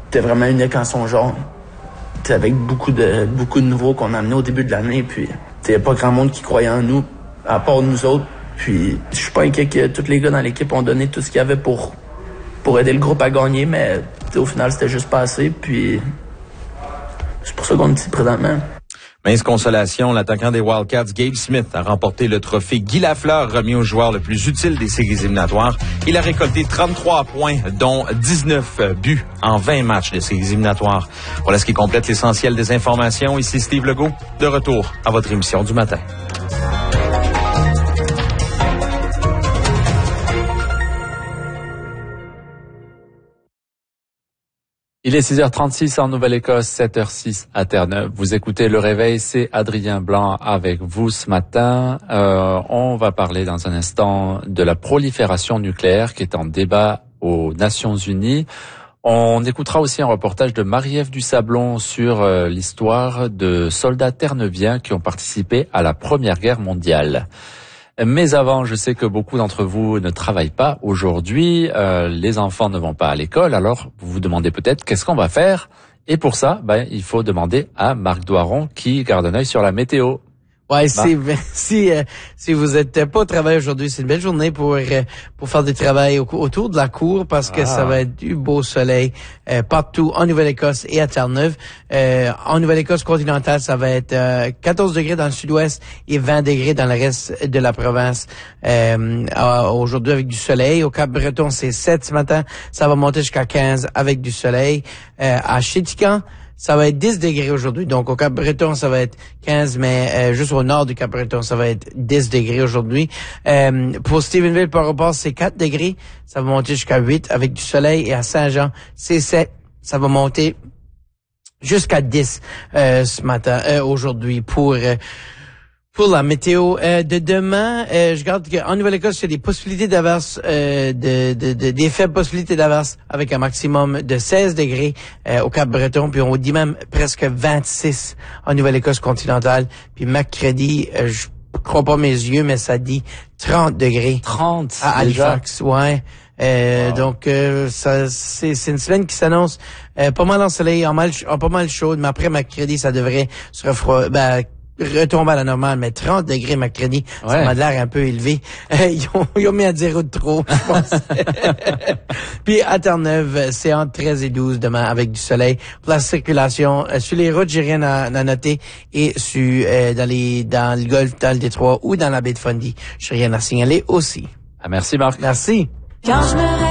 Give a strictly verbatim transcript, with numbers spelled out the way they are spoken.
était vraiment unique en son genre. T'sais, avec beaucoup de beaucoup de nouveaux qu'on a amenés au début de l'année. Puis il n'y a pas grand monde qui croyait en nous, à part nous autres. Puis je suis pas inquiet que tous les gars dans l'équipe ont donné tout ce qu'il y avait pour, pour aider le groupe à gagner, mais au final, c'était juste pas assez. Puis c'est pour ça qu'on est ici présentement. Mince consolation, l'attaquant des Wildcats, Gabe Smith, a remporté le trophée Guy Lafleur, remis au joueur le plus utile des séries éliminatoires. Il a récolté trente-trois points, dont dix-neuf buts en vingt matchs de séries éliminatoires. Voilà ce qui complète l'essentiel des informations. Ici Steve Legault, de retour à votre émission du matin. Il est six heures trente-six en Nouvelle-Écosse, sept heures six à Terre-Neuve. Vous écoutez Le Réveil, c'est Adrien Blanc avec vous ce matin. Euh, on va parler dans un instant de la prolifération nucléaire qui est en débat aux Nations Unies. On écoutera aussi un reportage de Marie-Ève Dusablon sur euh, l'histoire de soldats terre-neuviens qui ont participé à la Première Guerre mondiale. Mais avant, je sais que beaucoup d'entre vous ne travaillent pas aujourd'hui, euh, les enfants ne vont pas à l'école, alors vous vous demandez peut-être qu'est-ce qu'on va faire. Et pour ça, ben, il faut demander à Marc Doiron qui garde un œil sur la météo. Ouais, si, si, euh, si vous êtes pas au travail aujourd'hui, c'est une belle journée pour, euh, pour faire du travail au, autour de la cour parce que ah. ça va être du beau soleil, euh, partout en Nouvelle-Écosse et à Terre-Neuve. Euh, en Nouvelle-Écosse continentale, ça va être, euh, quatorze degrés dans le sud-ouest et vingt degrés dans le reste de la province. Euh, aujourd'hui avec du soleil. Au Cap-Breton, c'est sept ce matin. Ça va monter jusqu'à quinze avec du soleil. Euh, à Chéticamp, ça va être dix degrés aujourd'hui. Donc, au Cap-Breton, ça va être quinze, mais euh, juste au nord du Cap-Breton, ça va être dix degrés aujourd'hui. Euh, pour Stephenville, Port-au-Port, c'est quatre degrés. Ça va monter jusqu'à huit avec du soleil. Et à Saint-Jean, c'est sept. Ça va monter jusqu'à dix euh, ce matin, euh, aujourd'hui, pour... Euh, Pour la météo euh, de demain, euh, je regarde qu'en Nouvelle-Écosse, il y a des possibilités d'averse, euh, de, de, de, des faibles possibilités d'averse avec un maximum de seize degrés euh, au Cap-Breton, puis on dit même presque vingt-six en Nouvelle-Écosse continentale. Puis mercredi, euh, je crois pas mes yeux, mais ça dit trente degrés. trente à Halifax, déjà? Ouais. Euh, wow. Donc, euh, ça, c'est, c'est une semaine qui s'annonce euh, pas mal ensoleillée, en mal, en pas mal chaude, mais après mercredi, ça devrait se refroidir. Ben, retomber à la normale, mais trente degrés mercredi, ouais. Ça m'a l'air un peu élevé. Euh, ils, ont, ils ont mis à zéro de trop, je pense. Puis à Terre-Neuve, c'est entre treize et douze demain avec du soleil. Pour la circulation, euh, sur les routes, j'ai rien à, à noter. Et sur, euh, dans les, dans le golfe, dans le Détroit ou dans la baie de Fundy, j'ai rien à signaler aussi. Ah, merci Marc. Merci. Quand je me